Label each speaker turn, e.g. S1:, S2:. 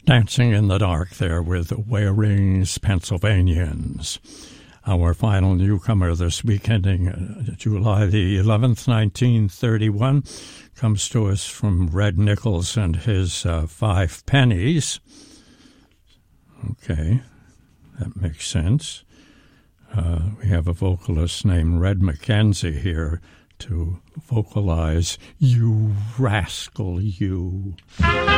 S1: Dancing in the Dark there with Waring's Pennsylvanians. Our final newcomer this week, ending July the 11th, 1931, comes to us from Red Nichols and his Five Pennies. Okay, that makes sense. We have a vocalist named Red McKenzie here to vocalize "You Rascal You."